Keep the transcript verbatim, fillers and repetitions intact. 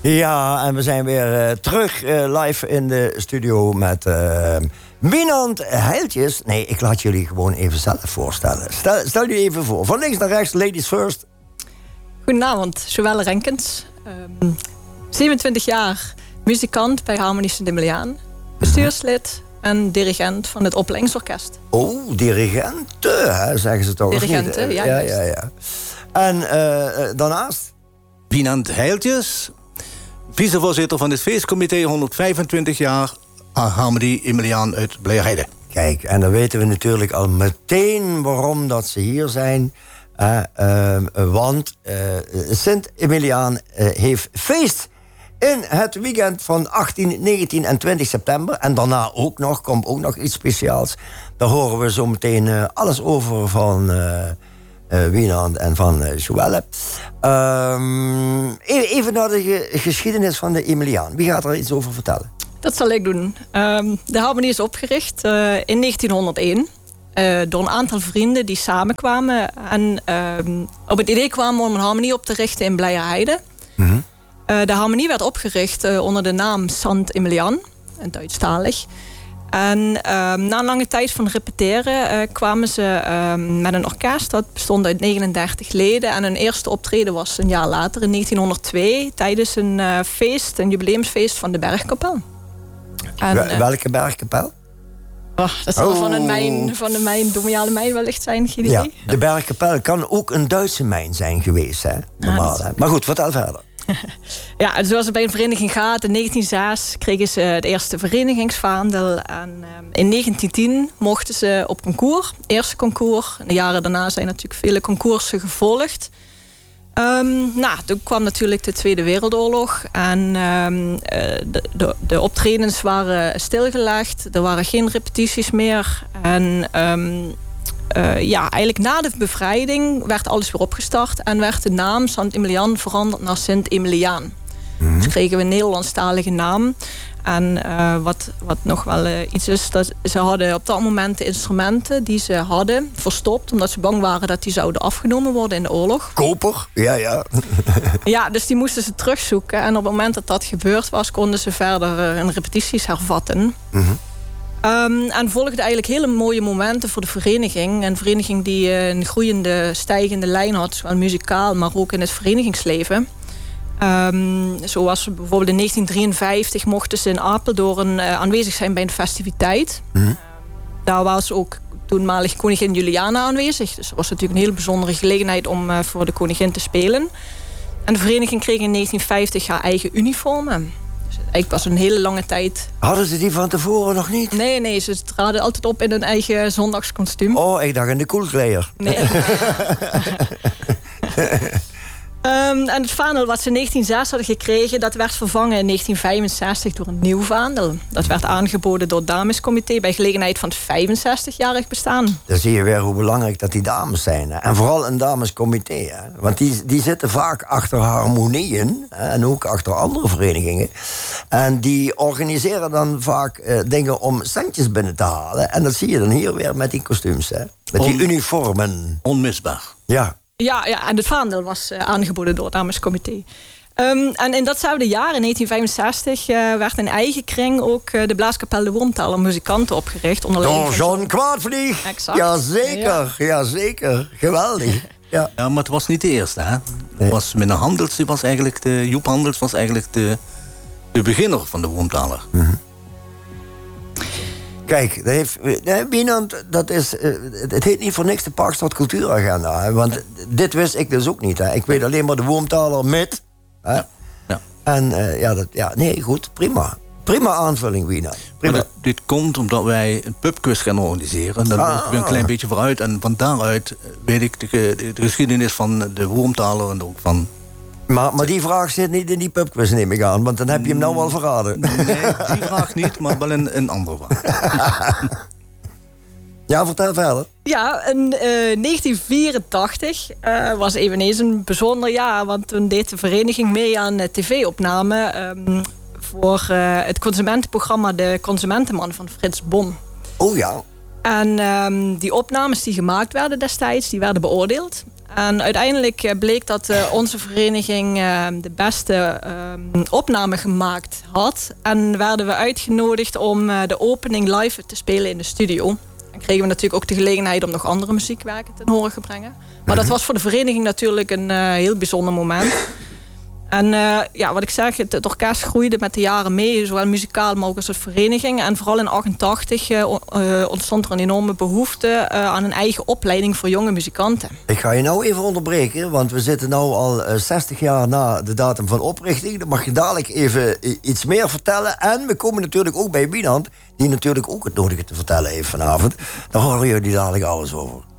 Ja, en we zijn weer uh, terug uh, live in de studio met uh, Wienand Heiltjes. Nee, ik laat jullie gewoon even zelf voorstellen. Stel, stel je even voor. Van links naar rechts, ladies first. Goedenavond, Joëlle Renkens. Um, zevenentwintig jaar muzikant bij Harmonie Sint-Emiliaan. Bestuurslid en dirigent van het opleidingsorkest. Oh, dirigenten, hè, zeggen ze toch? Dirigenten, ja. Ja, ja, ja. En uh, daarnaast? Wienand Heiltjes, vicevoorzitter van het feestcomité honderdvijfentwintig jaar Harmonie Emiliaan uit Blijerheide. Kijk, en dan weten we natuurlijk al meteen waarom dat ze hier zijn. Uh, uh, want uh, Sint-Emiliaan uh, heeft feest in het weekend van achttien, negentien en twintig september. En daarna ook nog, komt ook nog iets speciaals. Daar horen we zo meteen uh, alles over van uh, uh, Wienand en van uh, Joëlle. Um, even naar de ge- geschiedenis van de Emiliaan. Wie gaat er iets over vertellen? Dat zal ik doen. Um, de Harmonie is opgericht uh, in negentienhonderdéén. Uh, door een aantal vrienden die samenkwamen. En uh, op het idee kwamen om een harmonie op te richten in Blijerheide. Mm-hmm. Uh, de harmonie werd opgericht uh, onder de naam Sant-Emiliaan. Duitsstalig. En uh, na een lange tijd van repeteren uh, kwamen ze uh, met een orkest. Dat bestond uit negenendertig leden. En hun eerste optreden was een jaar later, in negentienhonderdtwee... tijdens een uh, feest, een jubileumsfeest van de Bergkapel. En, uh, Welke Bergkapel? Oh, dat zal oh. van een mijn, van de mijn, dominale mijn wellicht zijn, geen idee. Ja, de Bergkapel kan ook een Duitse mijn zijn geweest, hè? Normaal, hè? Maar goed, vertel verder. Ja, en zoals het bij een vereniging gaat, in negentien zes kregen ze het eerste verenigingsvaandel. En uh, in negentien tien mochten ze op concours, eerste concours. De jaren daarna zijn natuurlijk vele concoursen gevolgd. Um, nou, toen kwam natuurlijk de Tweede Wereldoorlog en um, de, de, de optredens waren stilgelegd. Er waren geen repetities meer. En um, uh, ja, eigenlijk na de bevrijding werd alles weer opgestart en werd de naam Sant-Emiliaan veranderd naar Sint-Emiliaan. Mm-hmm. Dus kregen we een Nederlandstalige naam. En uh, wat, wat nog wel uh, iets is, dat ze hadden op dat moment de instrumenten die ze hadden verstopt, omdat ze bang waren dat die zouden afgenomen worden in de oorlog. Koper? Ja, ja. Ja, dus die moesten ze terugzoeken. En op het moment dat dat gebeurd was, konden ze verder uh, hun repetities hervatten. Mm-hmm. Um, en volgden eigenlijk hele mooie momenten voor de vereniging. Een vereniging die uh, een groeiende, stijgende lijn had, zowel muzikaal, maar ook in het verenigingsleven. Um, zoals bijvoorbeeld in negentien drieënvijftig mochten ze in Apeldoorn uh, aanwezig zijn bij een festiviteit. Mm-hmm. Uh, daar was ook toenmalig koningin Juliana aanwezig. Dus dat was natuurlijk een hele bijzondere gelegenheid om uh, voor de koningin te spelen. En de vereniging kreeg in negentien vijftig haar eigen uniformen. Dus eigenlijk was een hele lange tijd. Hadden ze die van tevoren nog niet? Nee, nee, ze traden altijd op in hun eigen zondagskostuum. Oh, ik dacht in de koelkleer. Nee. Um, en het vaandel wat ze in negentien zes hadden gekregen, dat werd vervangen in negentien vijfenzestig door een nieuw vaandel. Dat werd aangeboden door het damescomité bij gelegenheid van het vijfenzestigjarig bestaan. Dan zie je weer hoe belangrijk dat die dames zijn. Hè? En vooral een damescomité. Hè? Want die, die zitten vaak achter harmonieën hè? En ook achter andere verenigingen. En die organiseren dan vaak uh, dingen om centjes binnen te halen. En dat zie je dan hier weer met die kostuums. Hè? Met die On- uniformen. Onmisbaar. Ja. Ja, ja, en het vaandel was uh, aangeboden door het damescomité. Um, en in datzelfde jaar, in negentien vijfenzestig, uh, werd in eigen kring ook uh, de Blaaskapel de Wormtaler muzikanten opgericht. Onder Door John Kwaadvlieg. Exact. Jazeker, ja. Jazeker. Geweldig. Ja. Ja, maar het was niet de eerste, hè? Nee. Was meneer Handels, die was eigenlijk de, Joep Handels was eigenlijk de, de beginner van de Wormtaler. Mm-hmm. Kijk, dat heeft, Wienand, dat is, het heet niet voor niks de Parkstad Cultuuragenda. Hè, want dit wist ik dus ook niet. Hè. Ik weet alleen maar de Wormtaler met. Hè. Ja. Ja. En uh, ja, dat, ja, nee, goed, prima. Prima aanvulling, Wienand. Prima. Dit, dit komt omdat wij een pubquiz gaan organiseren. Daar lopen ah, we een klein beetje vooruit. En van daaruit weet ik de, de, de geschiedenis van de Wormtaler en ook van... Maar, maar die vraag zit niet in die pubquiz, neem ik aan. Want dan heb je hem nou wel verraden. Nee, die vraag niet, maar wel een, een andere vraag. Ja, vertel verder. Ja, in uh, negentien vierentachtig uh, was eveneens een bijzonder jaar. Want toen deed de vereniging mee aan uh, tv-opname... Um, voor uh, het consumentenprogramma De Consumentenman van Frits Bon. Oh ja. En um, die opnames die gemaakt werden destijds, die werden beoordeeld. En uiteindelijk bleek dat uh, onze vereniging uh, de beste uh, opname gemaakt had. En werden we uitgenodigd om uh, de opening live te spelen in de studio. En kregen we natuurlijk ook de gelegenheid om nog andere muziekwerken ten horen te brengen. Maar dat was voor de vereniging natuurlijk een uh, heel bijzonder moment. En uh, ja, wat ik zeg, het, het orkest groeide met de jaren mee, zowel muzikaal maar ook als vereniging. En vooral in achtentachtig uh, uh, ontstond er een enorme behoefte uh, aan een eigen opleiding voor jonge muzikanten. Ik ga je nou even onderbreken, want we zitten nu al uh, zestig jaar na de datum van oprichting. Dan mag je dadelijk even uh, iets meer vertellen. En we komen natuurlijk ook bij Wienand, die natuurlijk ook het nodige te vertellen heeft vanavond. Daar horen jullie dadelijk alles over.